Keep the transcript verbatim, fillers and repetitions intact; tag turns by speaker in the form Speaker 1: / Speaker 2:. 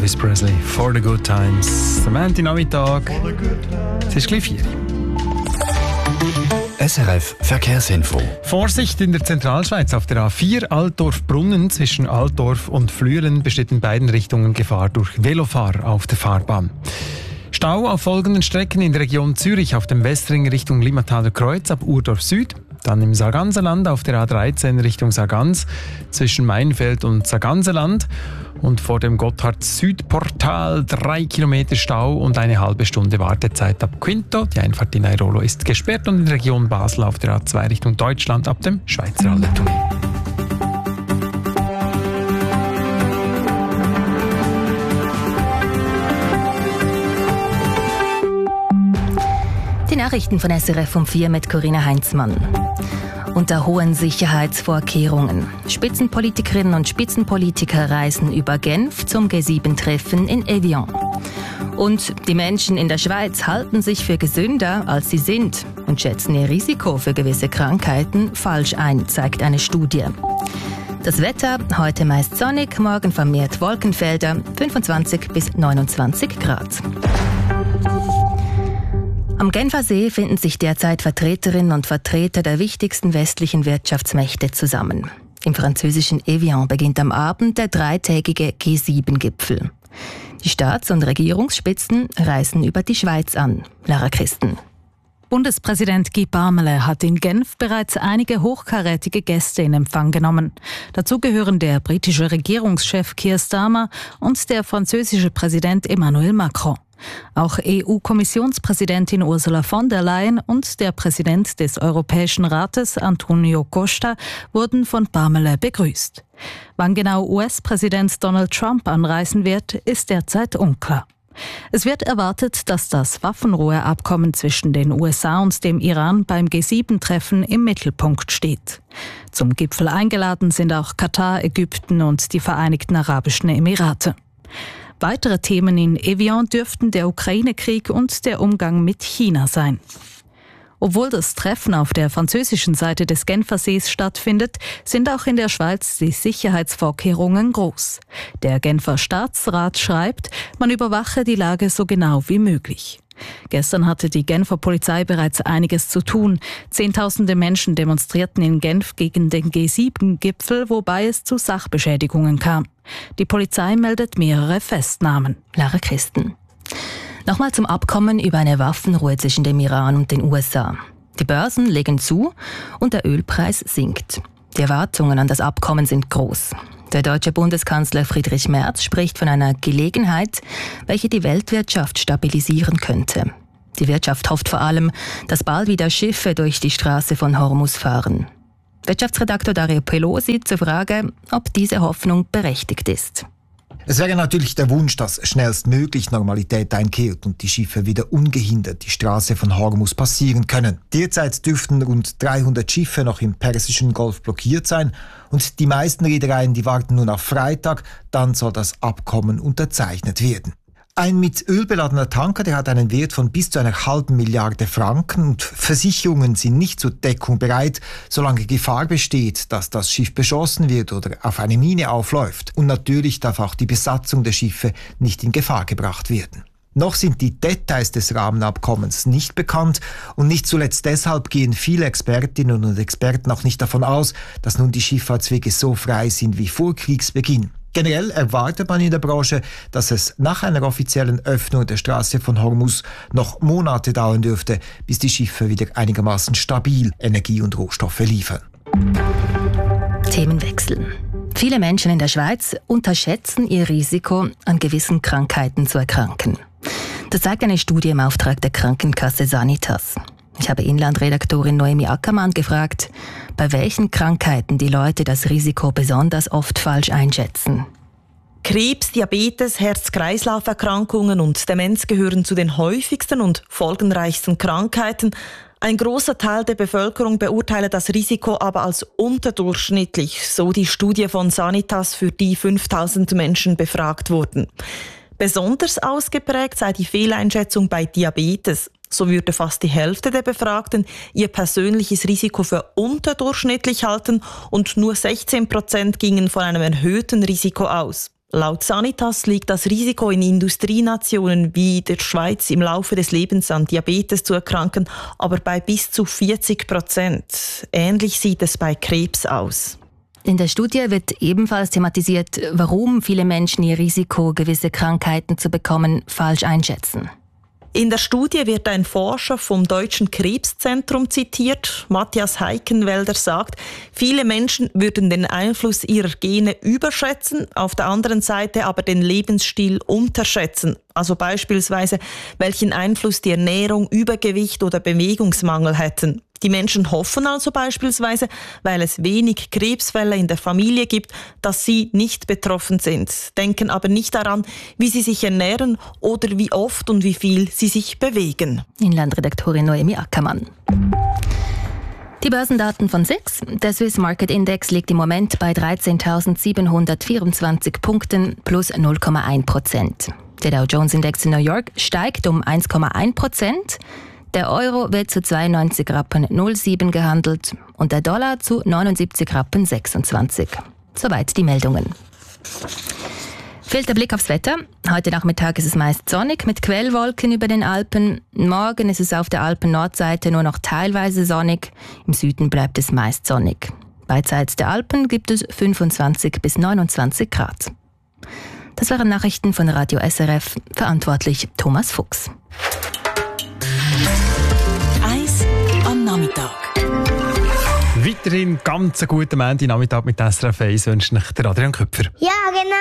Speaker 1: Elvis Presley, For the Good Times. Am Montagnachmittag, es ist gleich vier.
Speaker 2: S R F Verkehrsinfo.
Speaker 1: Vorsicht in der Zentralschweiz auf der A vier Altdorf-Brunnen zwischen Altdorf und Flüelen besteht in beiden Richtungen Gefahr durch Velofahrer auf der Fahrbahn. Stau auf folgenden Strecken in der Region Zürich auf dem Westring Richtung Limmataler Kreuz ab Urdorf Süd, dann im Sarganserland auf der A dreizehn Richtung Sargans zwischen Mainfeld und Sarganserland und vor dem Gotthard-Südportal drei Kilometer Stau und eine halbe Stunde Wartezeit ab Quinto. Die Einfahrt in Airolo ist gesperrt und in der Region Basel auf der A zwei Richtung Deutschland ab dem Schweizer Hallertunnel.
Speaker 3: Die Nachrichten von S R F um vier mit Corinna Heinzmann. Unter hohen Sicherheitsvorkehrungen. Spitzenpolitikerinnen und Spitzenpolitiker reisen über Genf zum G sieben Treffen in Evian. Und die Menschen in der Schweiz halten sich für gesünder, als sie sind und schätzen ihr Risiko für gewisse Krankheiten falsch ein, zeigt eine Studie. Das Wetter, heute meist sonnig, morgen vermehrt Wolkenfelder, fünfundzwanzig bis neunundzwanzig Grad. Am Genfer See finden sich derzeit Vertreterinnen und Vertreter der wichtigsten westlichen Wirtschaftsmächte zusammen. Im französischen Evian beginnt am Abend der dreitägige G sieben Gipfel. Die Staats- und Regierungsspitzen reisen über die Schweiz an. Lara Christen.
Speaker 4: Bundespräsident Guy Parmelin hat in Genf bereits einige hochkarätige Gäste in Empfang genommen. Dazu gehören der britische Regierungschef Keir Starmer und der französische Präsident Emmanuel Macron. Auch E U-Kommissionspräsidentin Ursula von der Leyen und der Präsident des Europäischen Rates Antonio Costa wurden von Parmelin begrüßt. Wann genau U S-Präsident Donald Trump anreisen wird, ist derzeit unklar. Es wird erwartet, dass das Waffenruheabkommen zwischen den U S A und dem Iran beim G sieben Treffen im Mittelpunkt steht. Zum Gipfel eingeladen sind auch Katar, Ägypten und die Vereinigten Arabischen Emirate. Weitere Themen in Evian dürften der Ukraine-Krieg und der Umgang mit China sein. Obwohl das Treffen auf der französischen Seite des Genfersees stattfindet, sind auch in der Schweiz die Sicherheitsvorkehrungen groß. Der Genfer Staatsrat schreibt, man überwache die Lage so genau wie möglich. Gestern hatte die Genfer Polizei bereits einiges zu tun. Zehntausende Menschen demonstrierten in Genf gegen den G sieben Gipfel, wobei es zu Sachbeschädigungen kam. Die Polizei meldet mehrere Festnahmen.
Speaker 3: Lara Christen. Nochmal zum Abkommen über eine Waffenruhe zwischen dem Iran und den U S A. Die Börsen legen zu und der Ölpreis sinkt. Die Erwartungen an das Abkommen sind groß. Der deutsche Bundeskanzler Friedrich Merz spricht von einer Gelegenheit, welche die Weltwirtschaft stabilisieren könnte. Die Wirtschaft hofft vor allem, dass bald wieder Schiffe durch die Straße von Hormuz fahren. Wirtschaftsredaktor Dario Pelosi zur Frage, ob diese Hoffnung berechtigt ist.
Speaker 5: Es wäre natürlich der Wunsch, dass schnellstmöglich Normalität einkehrt und die Schiffe wieder ungehindert die Straße von Hormuz passieren können. Derzeit dürften rund dreihundert Schiffe noch im Persischen Golf blockiert sein und die meisten Reedereien, die warten nun auf Freitag, dann soll das Abkommen unterzeichnet werden. Ein mit Öl beladener Tanker, der hat einen Wert von bis zu einer halben Milliarde Franken und Versicherungen sind nicht zur Deckung bereit, solange Gefahr besteht, dass das Schiff beschossen wird oder auf eine Mine aufläuft. Und natürlich darf auch die Besatzung der Schiffe nicht in Gefahr gebracht werden. Noch sind die Details des Rahmenabkommens nicht bekannt und nicht zuletzt deshalb gehen viele Expertinnen und Experten auch nicht davon aus, dass nun die Schifffahrtswege so frei sind wie vor Kriegsbeginn. Generell erwartet man in der Branche, dass es nach einer offiziellen Öffnung der Straße von Hormuz noch Monate dauern dürfte, bis die Schiffe wieder einigermaßen stabil Energie und Rohstoffe liefern.
Speaker 3: Themenwechsel. Viele Menschen in der Schweiz unterschätzen ihr Risiko, an gewissen Krankheiten zu erkranken. Das zeigt eine Studie im Auftrag der Krankenkasse Sanitas. Ich habe Inlandredaktorin Noemi Ackermann gefragt, bei welchen Krankheiten die Leute das Risiko besonders oft falsch einschätzen.
Speaker 6: Krebs, Diabetes, Herz-Kreislauf-Erkrankungen und Demenz gehören zu den häufigsten und folgenreichsten Krankheiten. Ein großer Teil der Bevölkerung beurteile das Risiko aber als unterdurchschnittlich, so die Studie von Sanitas, für die fünftausend Menschen befragt wurden. Besonders ausgeprägt sei die Fehleinschätzung bei Diabetes. So würde fast die Hälfte der Befragten ihr persönliches Risiko für unterdurchschnittlich halten und nur sechzehn Prozent gingen von einem erhöhten Risiko aus. Laut Sanitas liegt das Risiko in Industrienationen wie der Schweiz im Laufe des Lebens an Diabetes zu erkranken, aber bei bis zu vierzig Prozent. Ähnlich sieht es bei Krebs aus.
Speaker 3: In der Studie wird ebenfalls thematisiert, warum viele Menschen ihr Risiko, gewisse Krankheiten zu bekommen, falsch einschätzen.
Speaker 6: In der Studie wird ein Forscher vom Deutschen Krebszentrum zitiert. Matthias Heikenwälder sagt, viele Menschen würden den Einfluss ihrer Gene überschätzen, auf der anderen Seite aber den Lebensstil unterschätzen. Also beispielsweise, welchen Einfluss die Ernährung, Übergewicht oder Bewegungsmangel hätten. Die Menschen hoffen also beispielsweise, weil es wenig Krebsfälle in der Familie gibt, dass sie nicht betroffen sind, denken aber nicht daran, wie sie sich ernähren oder wie oft und wie viel sie sich bewegen.
Speaker 3: Inlandredaktorin Noemi Ackermann. Die Börsendaten von S I X. Der Swiss Market Index liegt im Moment bei dreizehntausendsiebenhundertvierundzwanzig Punkten plus null Komma eins Prozent. Der Dow Jones Index in New York steigt um eins Komma eins Prozent. Der Euro wird zu zweiundneunzig Rappen null sieben gehandelt und der Dollar zu neunundsiebzig Rappen sechsundzwanzig. Soweit die Meldungen. Fehlt der Blick aufs Wetter. Heute Nachmittag ist es meist sonnig mit Quellwolken über den Alpen. Morgen ist es auf der Alpen-Nordseite nur noch teilweise sonnig. Im Süden bleibt es meist sonnig. Beidseits der Alpen gibt es fünfundzwanzig bis neunundzwanzig Grad. Das waren Nachrichten von Radio S R F. Verantwortlich Thomas Fuchs.
Speaker 2: Eis am Nachmittag.
Speaker 1: Weiterhin ganz einen guten Montagnachmittag mit S R F eins wünscht euch der Adrian Köpfer.
Speaker 7: Ja, genau.